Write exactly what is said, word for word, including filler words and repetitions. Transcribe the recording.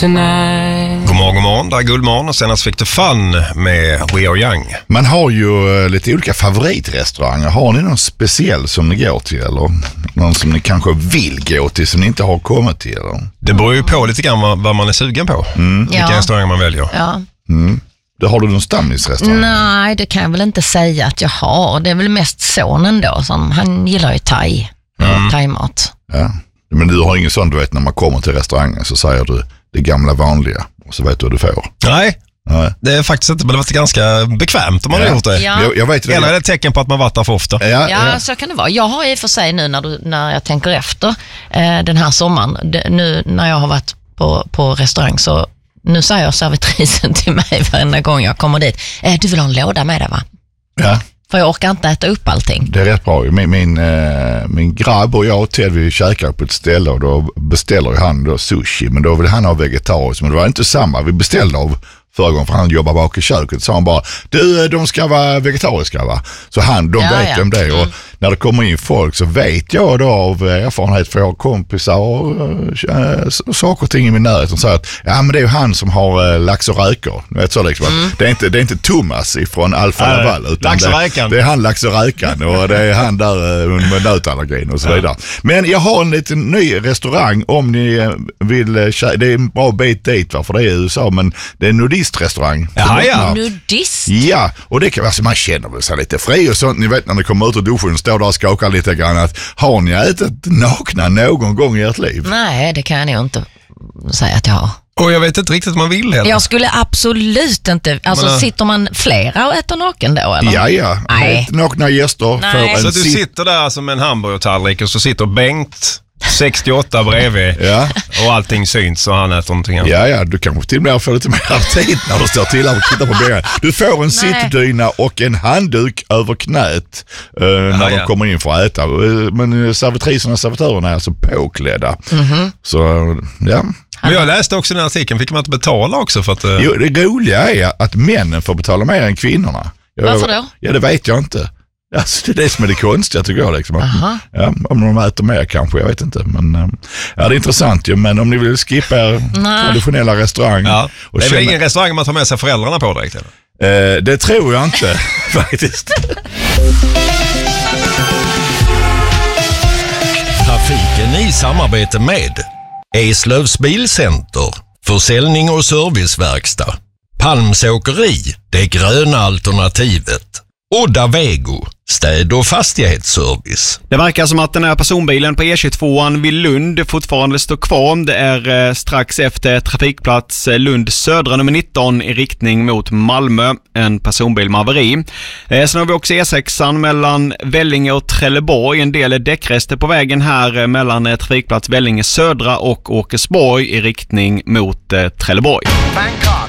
Tonight. God morgon, god morgon. Det är Guldmorgon och senast fick du Fun med We Are Young. Man har ju lite olika favoritrestauranger. Har ni någon speciell som ni går till eller någon som ni kanske vill gå till som ni inte har kommit till? Eller? Det beror ju på lite grann vad, vad man är sugen på. Mm. Vilka Ja. restauranger man väljer. Ja. Mm. Då har du någon stammisrestaurang? Nej, det kan jag väl inte säga att jag har. Det är väl mest sonen då, som han gillar ju thai. Mm. Thai-mat. Ja. Men du har ingen sån, du vet, när man kommer till restaurangen så säger du det gamla vanliga och så vet du vad du får. Nej, Nej. det är faktiskt inte, men det har varit ganska bekvämt om man Ja. har gjort det. Ja. Jag, jag vet det. Eller är det ett tecken på att man varit där för ofta? Ja, Ja, ja. så kan det vara. Jag har i och för sig nu när, du, när jag tänker efter eh, den här sommaren, det, nu när jag har varit på, på restaurang så nu säger jag servitrisen till mig varenda gång jag kommer dit, eh, du vill ha en låda med dig va? Ja. För jag orkar inte äta upp allting. Det är rätt bra. Min, min, eh, min grabb och jag och Ted, vi käkar på ett ställe och då beställer han då sushi, men då vill han ha vegetariskt, men det var inte samma. Vi beställde av förra gången för han jobbar bak i köket, så han bara, du, de ska vara vegetariska va? Så han, de Ja, vet ja. om det och Mm. när det kommer in folk så vet jag då av erfarenhet, för jag har kompisar och äh, saker och ting i min närhet som säger att ja men det är ju han som har äh, lax och räkor. Vet så liksom, Mm. att det, är inte, det är inte Thomas ifrån Alfa Nej, Laval utan lax och det, räkan. det är han lax och räkan och det är han där äh, med nötallergin och så vidare. Men jag har en liten ny restaurang om ni äh, vill, äh, det är en bra bit dit va, för det är U S A, men det är en nudistrestaurang. Jaha, ja. Nudist? Ja, och det kan alltså, man känner väl sig lite fri och sånt. Ni vet när ni kommer ut ur duschen och står där och skakar lite grann att har ni ätit nakna någon gång i ert liv? Nej, det kan jag nog inte säga att jag har. Och jag vet inte riktigt om man vill heller. Jag skulle absolut inte, alltså Men, äh, sitter man flera och äter naken då eller? Ja, ja. Nej. Nakna gäster Nej. får en Så du sitt. sitter där som en hamburgertallrik och så sitter Bengt sextioåtta bredvid Ja. och allting syns och han äter någonting annat. Ja, ja, du kanske till och med får lite mer tid när du står till och tittar på benen. Du får en sittdyna och en handduk över knät eh, när de ja. kommer in för att äta. Eh, Men servitriserna och servitörerna är alltså påklädda. Mhm. Så, ja. Men jag läste också den artikeln, fick man inte betala också för att... eh, Jo, det roliga är att männen får betala mer än kvinnorna. Jag, Varför då? Ja, det vet jag inte. Alltså, det är det som är det konstiga tycker jag. Liksom. Aha. Ja, om de äter mer kanske, jag vet inte. Men, eh, ja, det är intressant ju. Men om ni vill skippa er Nej. traditionella restaurang. Ja. Och Det är väl känna, ingen restaurang man tar med sig föräldrarna på direkt eller? eh, det tror jag inte faktiskt. Trafiken i samarbete med Eslövs Bilcenter, försäljning och serviceverkstad, Palmsåkeri, det gröna alternativet, Odda Vego, städ- och fastighetsservice. Det verkar som att den här personbilen på E tjugotvåan vid Lund fortfarande står kvar. Det är eh, strax efter trafikplats eh, Lund södra nummer nitton i riktning mot Malmö. En personbil med haveri. Eh, sen har vi också E sexan mellan Vellinge och Trelleborg. En del däckrester på vägen här eh, mellan eh, trafikplats Vellinge södra och Åkersborg i riktning mot eh, Trelleborg. Bangkok,